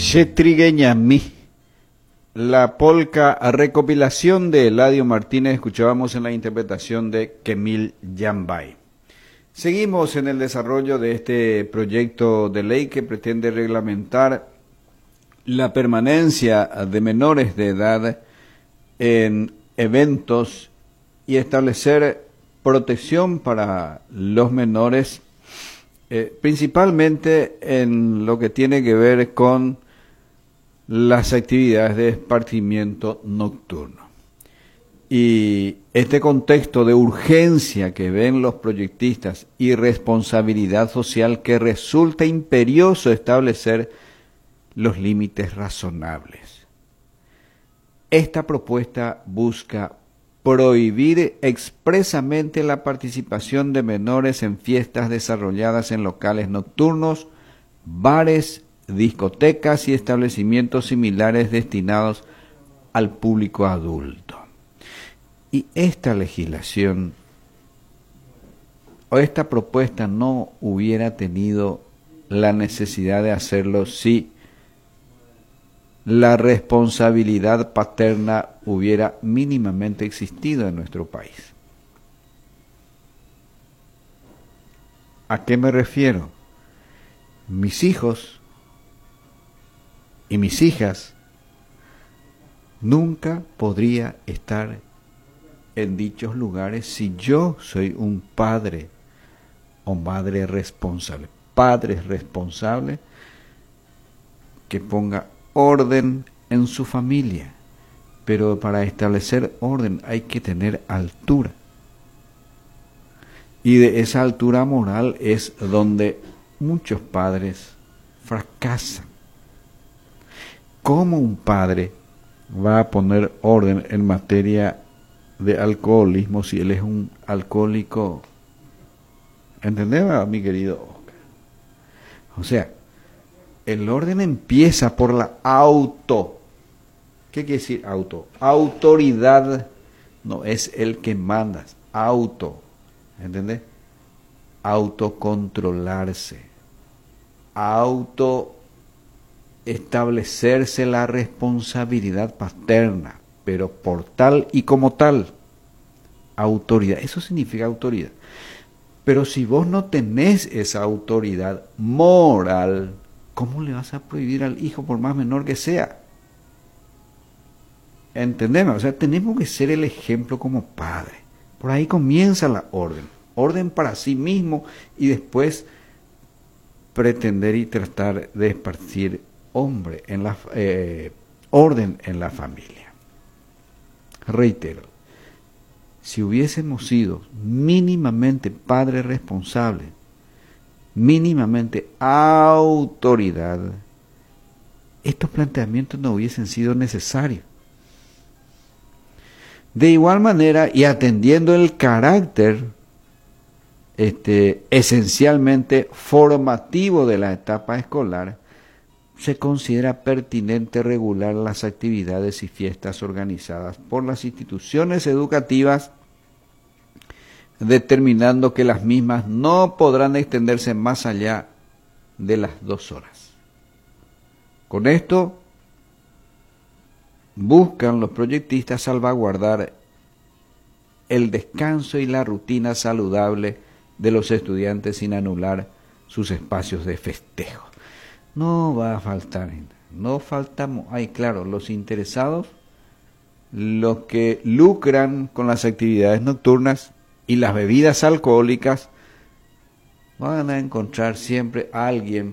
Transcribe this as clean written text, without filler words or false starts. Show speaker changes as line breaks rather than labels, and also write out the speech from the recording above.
Chetrigueñami, la polca recopilación de Eladio Martínez, escuchábamos en la interpretación de Kemil Yambay. Seguimos en el desarrollo de este proyecto de ley que pretende reglamentar la permanencia de menores de edad en eventos y establecer protección para los menores, principalmente en lo que tiene que ver con las actividades de esparcimiento nocturno. Y este contexto de urgencia que ven los proyectistas y responsabilidad social que resulta imperioso establecer los límites razonables. Esta propuesta busca prohibir expresamente la participación de menores en fiestas desarrolladas en locales nocturnos, bares, discotecas y establecimientos similares destinados al público adulto. Y esta legislación o esta propuesta no hubiera tenido la necesidad de hacerlo si la responsabilidad paterna hubiera mínimamente existido en nuestro país. ¿A qué me refiero? Mis hijos y mis hijas nunca podría estar en dichos lugares si yo soy un padre o madre responsable. Padre responsable que ponga orden en su familia, pero para establecer orden hay que tener altura. Y de esa altura moral es donde muchos padres fracasan. ¿Cómo un padre va a poner orden en materia de alcoholismo si él es un alcohólico? ¿Entendés, mi querido Oscar? O sea, el orden empieza por la auto. ¿Qué quiere decir auto? Autoridad no es el que mandas. Auto. ¿Entendés? Autocontrolarse. Establecerse la responsabilidad paterna, pero por tal y como tal. Autoridad. Eso significa autoridad. Pero si vos no tenés esa autoridad moral, ¿cómo le vas a prohibir al hijo por más menor que sea? ¿Entendemos? O sea, tenemos que ser el ejemplo como padre. Por ahí comienza la orden. Orden para sí mismo y después pretender y tratar de esparcir orden en la familia. Reitero, si hubiésemos sido mínimamente padres responsables, mínimamente autoridad, estos planteamientos no hubiesen sido necesarios. De igual manera, y atendiendo el carácter esencialmente formativo de la etapa escolar, se considera pertinente regular las actividades y fiestas organizadas por las instituciones educativas, determinando que las mismas no podrán extenderse más allá de las 2 horas. Con esto buscan los proyectistas salvaguardar el descanso y la rutina saludable de los estudiantes sin anular sus espacios de festejo. No va a faltar, no faltamos, claro, los interesados, los que lucran con las actividades nocturnas y las bebidas alcohólicas, van a encontrar siempre a alguien